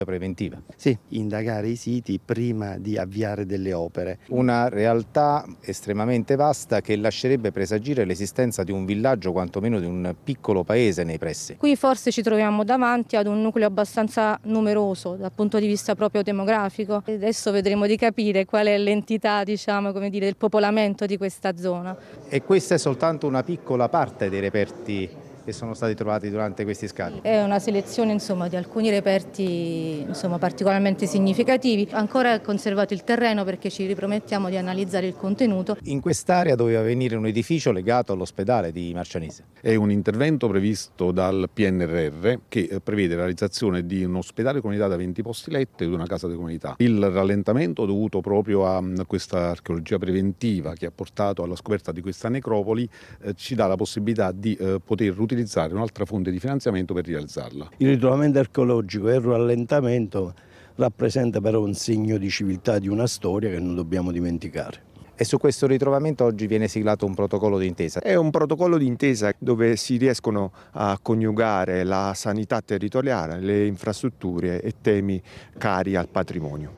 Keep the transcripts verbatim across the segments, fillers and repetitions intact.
preventiva. Sì, indagare i siti prima di avviare delle opere. Una realtà estremamente vasta che lascerebbe presagire l'esistenza di un villaggio, quantomeno di un piccolo paese nei pressi. Qui forse ci troviamo davanti ad un nucleo abbastanza numeroso dal punto di vista proprio demografico. Adesso vedremo di capire qual è l'entità, diciamo, come dire, del popolamento di questa zona. E questa è soltanto una piccola parte dei reperti che sono stati trovati durante questi scavi. È una selezione, insomma, di alcuni reperti, insomma, particolarmente significativi. Ancora è conservato il terreno perché ci ripromettiamo di analizzare il contenuto. In quest'area doveva venire un edificio legato all'ospedale di Marcianise. È un intervento previsto dal P N R R che prevede la realizzazione di un ospedale comunità da venti posti letto e di una casa di comunità. Il rallentamento dovuto proprio a questa archeologia preventiva che ha portato alla scoperta di questa necropoli eh, ci dà la possibilità di eh, poter utilizzare utilizzare un'altra fonte di finanziamento per realizzarla. Il ritrovamento archeologico e il rallentamento rappresenta però un segno di civiltà di una storia che non dobbiamo dimenticare. E su questo ritrovamento oggi viene siglato un protocollo d'intesa. È un protocollo d'intesa dove si riescono a coniugare la sanità territoriale, le infrastrutture e temi cari al patrimonio.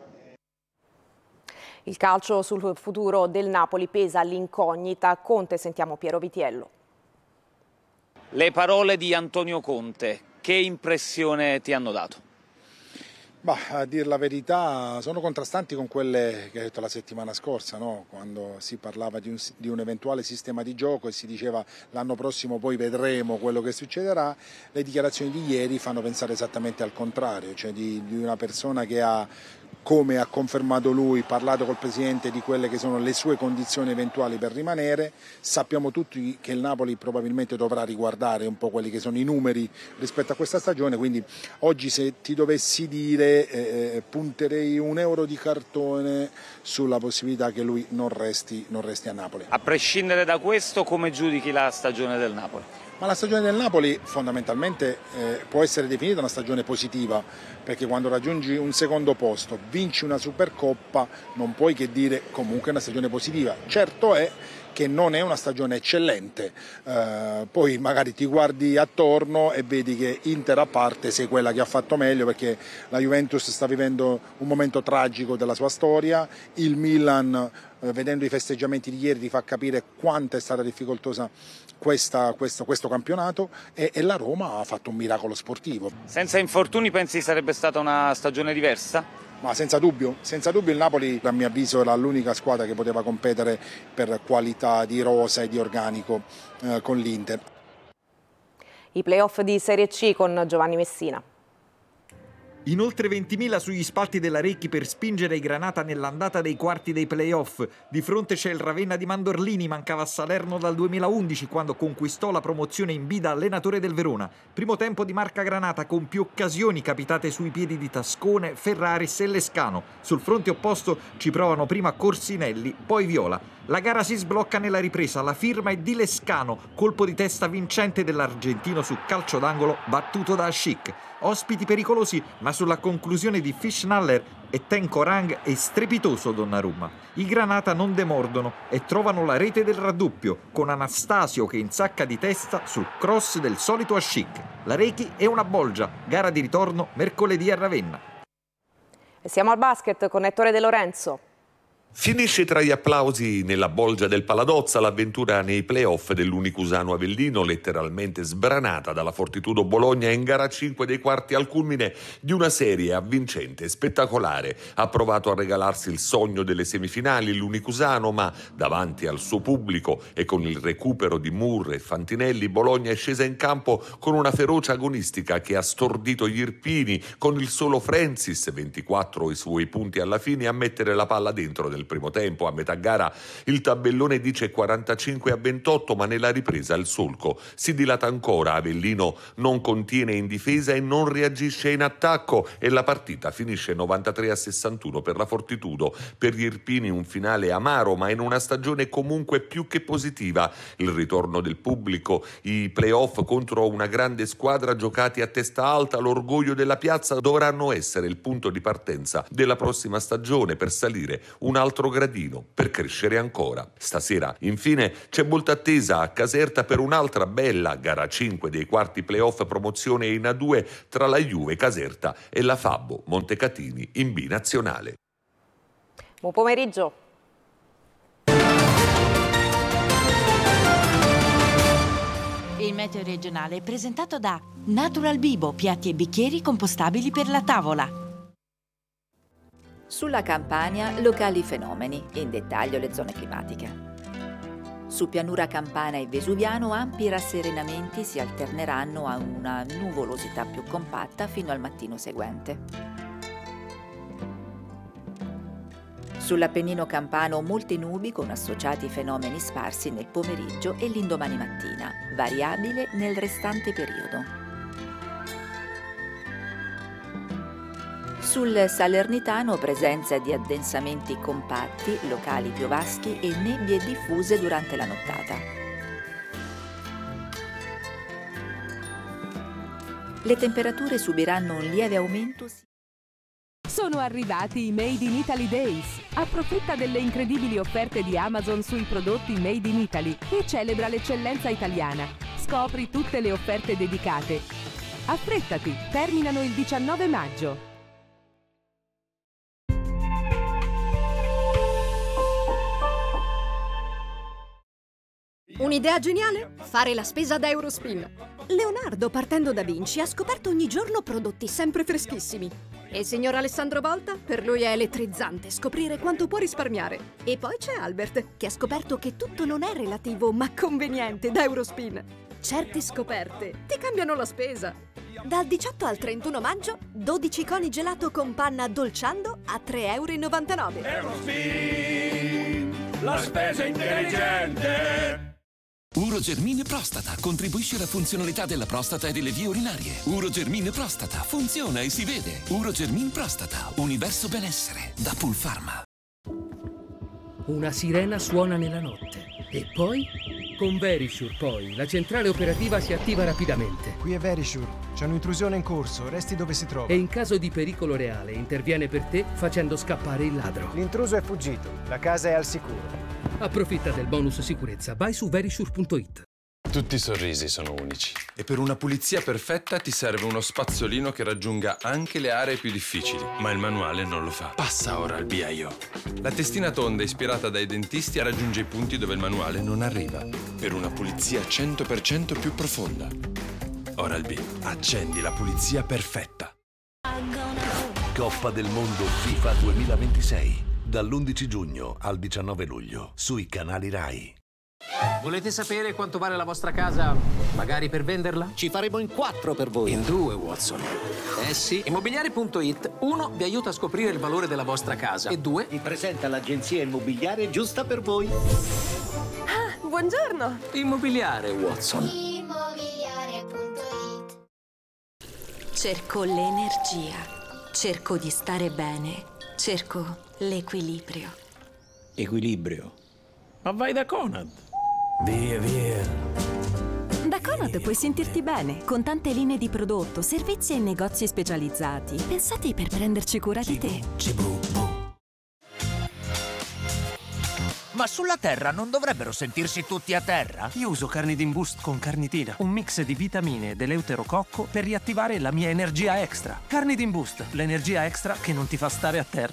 Il calcio sul futuro del Napoli pesa l'incognita. Conte, sentiamo Piero Vitiello. Le parole di Antonio Conte, che impressione ti hanno dato? Bah, a dir la verità sono contrastanti con quelle che ha detto la settimana scorsa, no? Quando si parlava di un, di un eventuale sistema di gioco e si diceva l'anno prossimo poi vedremo quello che succederà. Le dichiarazioni di ieri fanno pensare esattamente al contrario, cioè di, di una persona che ha, come ha confermato lui, parlato col Presidente di quelle che sono le sue condizioni eventuali per rimanere. Sappiamo tutti che il Napoli probabilmente dovrà riguardare un po' quelli che sono i numeri rispetto a questa stagione, quindi oggi se ti dovessi dire eh, punterei un euro di cartone sulla possibilità che lui non resti, non resti a Napoli. A prescindere da questo, come giudichi la stagione del Napoli? Ma la stagione del Napoli fondamentalmente eh, può essere definita una stagione positiva, perché quando raggiungi un secondo posto, vinci una Supercoppa, non puoi che dire comunque una stagione positiva. Certo è che non è una stagione eccellente, eh, poi magari ti guardi attorno e vedi che Inter a parte sei quella che ha fatto meglio, perché la Juventus sta vivendo un momento tragico della sua storia, il Milan eh, vedendo i festeggiamenti di ieri ti fa capire quanto è stata difficoltosa questa, questo, questo campionato e, e la Roma ha fatto un miracolo sportivo. Senza infortuni pensi sarebbe stata una stagione diversa? Ma senza dubbio, senza dubbio il Napoli a mio avviso era l'unica squadra che poteva competere per qualità di rosa e di organico eh, con l'Inter. I playoff di Serie C con Giovanni Messina. In oltre ventimila sugli spalti della Recchi per spingere i Granata nell'andata dei quarti dei playoff. Di fronte c'è il Ravenna di Mandorlini, mancava a Salerno dal duemilaundici quando conquistò la promozione in B da allenatore del Verona. Primo tempo di marca Granata con più occasioni capitate sui piedi di Tascone, Ferraris e Lescano. Sul fronte opposto ci provano prima Corsinelli, poi Viola. La gara si sblocca nella ripresa, la firma è di Lescano, colpo di testa vincente dell'argentino su calcio d'angolo battuto da Schick. Ospiti pericolosi, ma sulla conclusione di Fischnaller e Tenkorang è strepitoso Donnarumma. I Granata non demordono e trovano la rete del raddoppio, con Anastasio che insacca di testa sul cross del solito Schick. La Rechi è una bolgia, gara di ritorno mercoledì a Ravenna. E siamo al basket con Ettore De Lorenzo. Finisce tra gli applausi nella bolgia del Paladozza l'avventura nei playoff dell'Unicusano Avellino, letteralmente sbranata dalla Fortitudo Bologna in gara cinque dei quarti al culmine di una serie avvincente e spettacolare. Ha provato a regalarsi il sogno delle semifinali l'Unicusano, ma davanti al suo pubblico e con il recupero di Moore e Fantinelli, Bologna è scesa in campo con una ferocia agonistica che ha stordito gli irpini, con il solo Francis, ventiquattro i suoi punti alla fine, a mettere la palla dentro del primo tempo. A metà gara il tabellone dice quarantacinque a ventotto, ma nella ripresa il solco si dilata ancora. Avellino non contiene in difesa e non reagisce in attacco e la partita finisce novantatré a sessantuno per la Fortitudo. Per gli irpini un finale amaro, ma in una stagione comunque più che positiva. Il ritorno del pubblico, i playoff contro una grande squadra giocati a testa alta, l'orgoglio della piazza dovranno essere il punto di partenza della prossima stagione per salire un'altra altro gradino per crescere ancora. Stasera, infine, c'è molta attesa a Caserta per un'altra bella gara cinque dei quarti playoff promozione in A due tra la Juve Caserta e la Fabbo Montecatini in B nazionale. Buon pomeriggio. Il meteo regionale è presentato da Natural Bibo, piatti e bicchieri compostabili per la tavola. Sulla Campania, locali fenomeni, in dettaglio le zone climatiche. Su pianura campana e vesuviano, ampi rasserenamenti si alterneranno a una nuvolosità più compatta fino al mattino seguente. Sull'Appennino campano molte nubi con associati fenomeni sparsi nel pomeriggio e l'indomani mattina, variabile nel restante periodo. Sul Salernitano presenza di addensamenti compatti, locali piovaschi e nebbie diffuse durante la nottata. Le temperature subiranno un lieve aumento. Sono arrivati i Made in Italy Days. Approfitta delle incredibili offerte di Amazon sui prodotti Made in Italy e celebra l'eccellenza italiana. Scopri tutte le offerte dedicate. Affrettati, terminano il diciannove maggio. Un'idea geniale? Fare la spesa da Eurospin. Leonardo, partendo da Vinci, ha scoperto ogni giorno prodotti sempre freschissimi. E il signor Alessandro Volta? Per lui è elettrizzante scoprire quanto può risparmiare. E poi c'è Albert, che ha scoperto che tutto non è relativo, ma conveniente da Eurospin. Certe scoperte ti cambiano la spesa. Dal diciotto al trentuno maggio, dodici coni gelato con panna dolciando a tre e novantanove euro. Eurospin, la spesa intelligente! Urogermine Prostata contribuisce alla funzionalità della prostata e delle vie urinarie. Urogermine Prostata funziona e si vede. Urogermine Prostata, universo benessere, da Pulpharma. Una sirena suona nella notte. E poi? Con Verisure poi, la centrale operativa si attiva rapidamente. Qui è Verisure, c'è un'intrusione in corso, resti dove si trova. E in caso di pericolo reale interviene per te facendo scappare il ladro. L'intruso è fuggito, la casa è al sicuro. Approfitta del bonus sicurezza, vai su verisure punto it. Tutti i sorrisi sono unici e per una pulizia perfetta ti serve uno spazzolino che raggiunga anche le aree più difficili, ma il manuale non lo fa. Passa ora al B I O. La testina tonda ispirata dai dentisti raggiunge i punti dove il manuale non arriva, per una pulizia cento per cento più profonda. Oral-B, accendi la pulizia perfetta. Coppa del Mondo FIFA duemilaventisei, dall'undici giugno al diciannove luglio, sui canali Rai. Volete sapere quanto vale la vostra casa? Magari per venderla? Ci faremo in quattro per voi. In due, Watson. Eh sì. Immobiliare punto it, uno, vi aiuta a scoprire il valore della vostra casa. E due, vi presenta l'agenzia immobiliare giusta per voi. Ah, buongiorno. Immobiliare, Watson. Immobiliare punto it. Cerco l'energia. Cerco di stare bene. Cerco l'equilibrio. Equilibrio? Ma vai da Conad. Via, via. Da Conad puoi sentirti bene, con tante linee di prodotto, servizi e negozi specializzati, pensati per prenderci cura di te. Ma sulla Terra non dovrebbero sentirsi tutti a terra? Io uso Carnidin Boost con carnitina, un mix di vitamine e dell'euterococco per riattivare la mia energia extra. Carnidin Boost, l'energia extra che non ti fa stare a terra.